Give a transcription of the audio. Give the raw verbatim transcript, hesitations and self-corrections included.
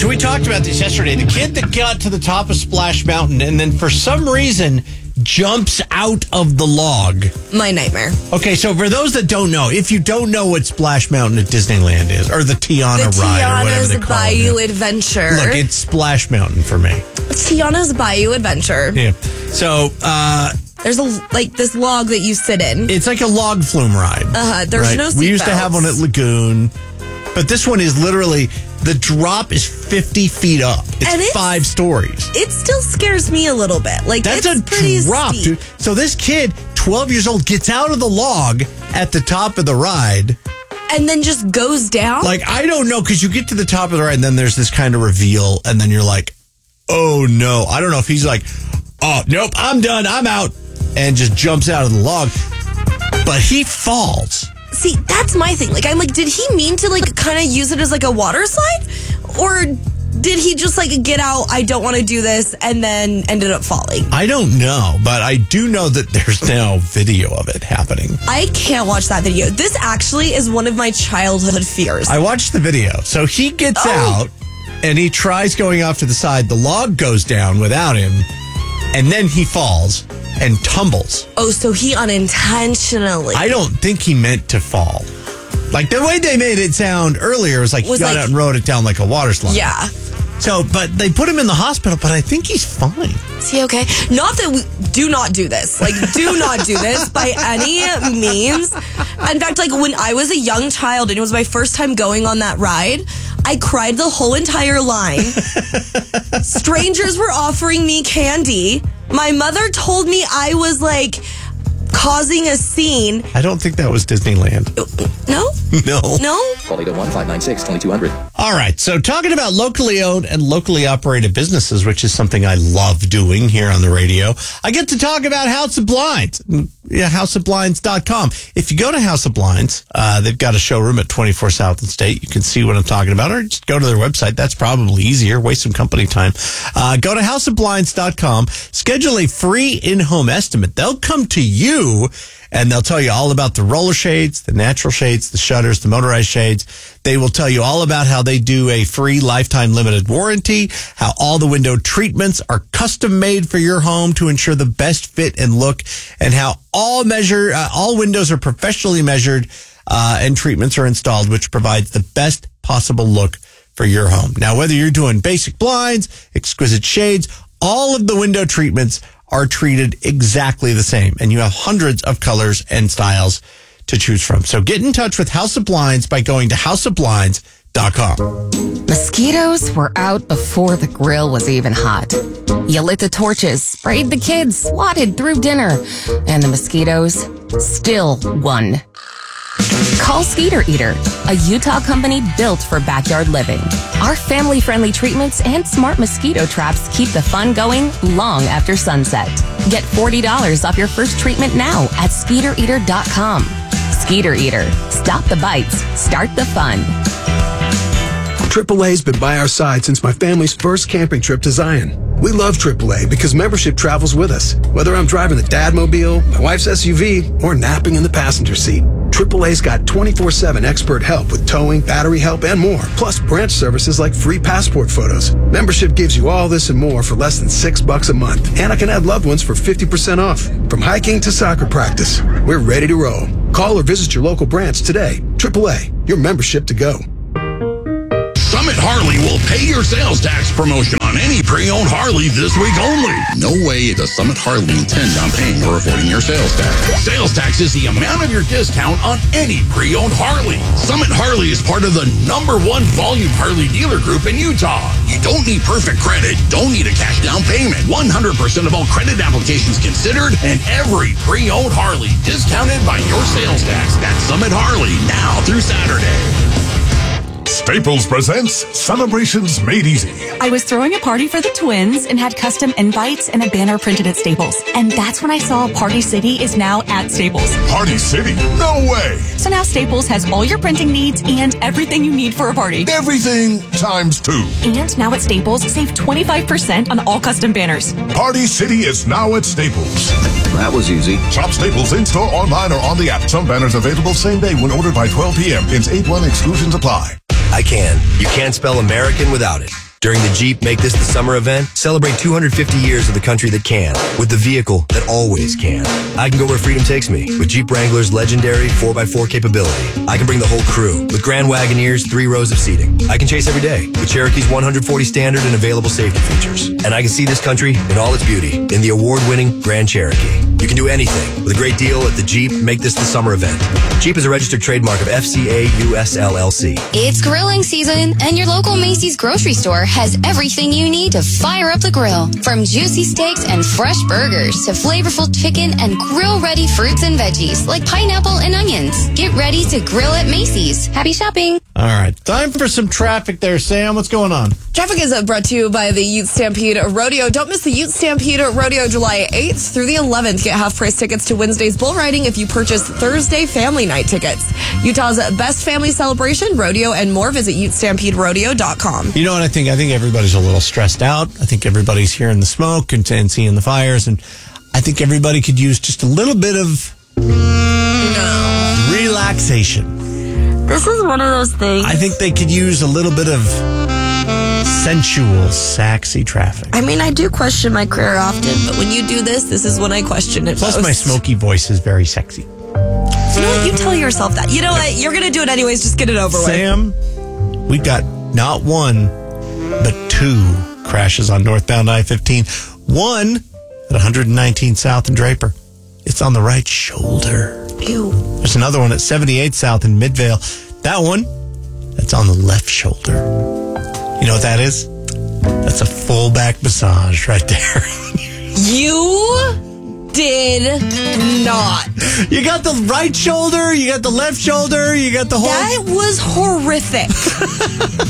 So we talked about this yesterday. The kid that got to the top of Splash Mountain and then for some reason jumps out of the log. My nightmare. Okay, so for those that don't know, if you don't know what Splash Mountain at Disneyland is, or the Tiana the ride, or whatever they Tiana's call Bayou it. Adventure. Look, it's Splash Mountain for me. Tiana's Bayou Adventure. Yeah. So, uh... There's a like this log that you sit in. It's like a log flume ride. Uh-huh. There's right? no seat We used to have belts. one at Lagoon, but this one is literally, the drop is fifty feet up. It's, And it's- five stories. It still scares me a little bit. Like, That's it's a pretty drop, steep. dude. So this kid, twelve years old, gets out of the log at the top of the ride. And then just goes down? Like, I don't know, because you get to the top of the ride, and then there's this kind of reveal, and then you're like, oh, no. I don't know if he's like, oh, nope, I'm done, I'm out, and just jumps out of the log. But he falls. See, that's my thing. Like, I'm like, did he mean to, like, kind of use it as, like, a water slide? Or did he just, like, get out, I don't want to do this, and then ended up falling? I don't know, but I do know that there's now video of it happening. I can't watch that video. This actually is one of my childhood fears. I watched the video. So he gets Oh. out, and he tries going off to the side. The log goes down without him, and then he falls and tumbles. Oh, so he unintentionally. I don't think he meant to fall. Like, the way they made it sound earlier was like Was he got like- out and rode it down like a water slide. Yeah. So, but they put him in the hospital, but I think he's fine. Is he okay? Not that we do not do this. Like, do not do this by any means. In fact, like, when I was a young child and it was my first time going on that ride, I cried the whole entire line. Strangers were offering me candy. My mother told me I was, like, causing a scene. I don't think that was Disneyland. No? No. No? Call eight oh one, five nine six, two two zero zero. All right. So talking about locally owned and locally operated businesses, which is something I love doing here on the radio, I get to talk about House of Blinds. Yeah, house of blinds dot com. If you go to House of Blinds, uh, they've got a showroom at twenty-four South and State. You can see what I'm talking about, or just go to their website. That's probably easier. Waste some company time. Uh, go to house of blinds dot com. Schedule a free in-home estimate. They'll come to you and they'll tell you all about the roller shades, the natural shades, the shutters, the motorized shades. They will tell you all about how they do a free lifetime limited warranty, how all the window treatments are custom made for your home to ensure the best fit and look, and how all measure, uh, all windows are professionally measured uh, and treatments are installed, which provides the best possible look for your home. Now, whether you're doing basic blinds, exquisite shades, all of the window treatments are treated exactly the same, and you have hundreds of colors and styles to choose from. So get in touch with House of Blinds by going to house of blinds dot com. Mosquitoes were out before the grill was even hot. You lit the torches, sprayed the kids, swatted through dinner, and the mosquitoes still won. Call Skeeter Eater, a Utah company built for backyard living. Our family-friendly treatments and smart mosquito traps keep the fun going long after sunset. Get forty dollars off your first treatment now at skeeter eater dot com. Skeeter Eater. Stop the bites. Start the fun. triple A's been by our side since my family's first camping trip to Zion. We love triple A because membership travels with us. Whether I'm driving the Dadmobile, my wife's S U V, or napping in the passenger seat, triple A's got twenty-four seven expert help with towing, battery help, and more. Plus branch services like free passport photos. Membership gives you all this and more for less than six bucks a month. And I can add loved ones for fifty percent off. From hiking to soccer practice, we're ready to roll. Call or visit your local branch today. triple A, your membership to go. Summit Harley will pay your sales tax promotion on any pre-owned Harley this week only. No way does Summit Harley intend on paying or avoiding your sales tax. Sales tax is the amount of your discount on any pre-owned Harley. Summit Harley is part of the number one volume Harley dealer group in Utah. You don't need perfect credit, don't need a cash down payment. one hundred percent of all credit applications considered, and every pre-owned Harley discounted by your sales tax. That's Summit Harley now through Saturday. Staples presents Celebrations Made Easy. I was throwing a party for the twins and had custom invites and a banner printed at Staples. And that's when I saw Party City is now at Staples. Party City? No way! So now Staples has all your printing needs and everything you need for a party. Everything times two. And now at Staples, save twenty-five percent on all custom banners. Party City is now at Staples. That was easy. Shop Staples in-store, online, or on the app. Some banners available same day when ordered by twelve p.m. Pins eight one exclusions apply. I can. You can't spell American without it. During the Jeep Make This the Summer event, celebrate two hundred fifty years of the country that can, with the vehicle that always can. I can go where freedom takes me with Jeep Wrangler's legendary four by four capability. I can bring the whole crew with Grand Wagoneer's three rows of seating. I can chase every day with Cherokee's one hundred forty standard and available safety features. And I can see this country in all its beauty in the award-winning Grand Cherokee. You can do anything with a great deal at the Jeep Make This the Summer event. Jeep is a registered trademark of F C A U S L L C. It's grilling season, and your local Macy's grocery store has everything you need to fire up the grill. From juicy steaks and fresh burgers to flavorful chicken and grill-ready fruits and veggies like pineapple and onions. Get ready to grill at Macy's. Happy shopping. All right. Time for some traffic there, Sam. What's going on? Traffic is brought to you by the Ute Stampede Rodeo. Don't miss the Ute Stampede Rodeo July eighth through the eleventh. Get half-price tickets to Wednesday's bull riding if you purchase Thursday family night tickets. Utah's best family celebration, rodeo, and more. Visit ute stampede rodeo dot com. You know what I think? I think everybody's a little stressed out. I think everybody's hearing the smoke and, and seeing the fires, and I think everybody could use just a little bit of no. relaxation. This is one of those things. I think they could use a little bit of sensual, sexy traffic. I mean, I do question my career often, but when you do this, this is when I question it Plus, most. my smoky voice is very sexy. You know what? You tell yourself that. You know what? You're going to do it anyways. Just get it over Sam, with. Sam, we got not one, but two crashes on northbound I fifteen. One at one nineteen South in Draper. It's on the right shoulder. Ew. There's another one at seventy-eight South in Midvale. That one, that's on the left shoulder. You know what that is? That's a full back massage right there. You did not. You got the right shoulder, you got the left shoulder, you got the whole... That was horrific.